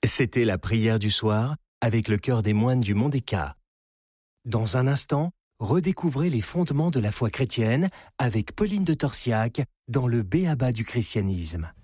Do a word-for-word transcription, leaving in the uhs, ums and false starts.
C'était la prière du soir avec le chœur des moines du Mont des Cats. Dans un instant, redécouvrez les fondements de la foi chrétienne avec Pauline de Torsiac dans le B A B A du christianisme.